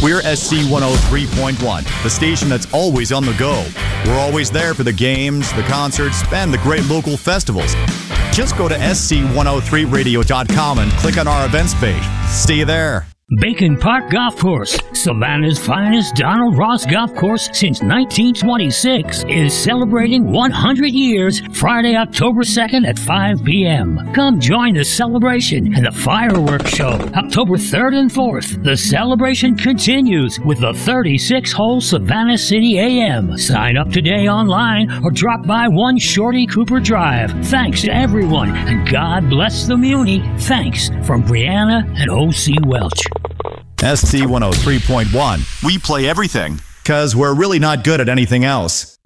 We're SC 103.1, the station that's always on the go. We're always there for the games, the concerts, and the great local festivals. Just go to sc103radio.com and click on our events page. See you there. Bacon Park Golf Course, Savannah's finest Donald Ross golf course since 1926, is celebrating 100 years Friday, October 2nd at 5 p.m. Come join the celebration and the fireworks show October 3rd and 4th. The celebration continues with the 36-hole Savannah City AM. Sign up today online or drop by 1 Shorty Cooper Drive. Thanks to everyone, and God bless the Muni. Thanks from Brianna and O.C. Welch. SC 103.1. We play everything, because we're really not good at anything else.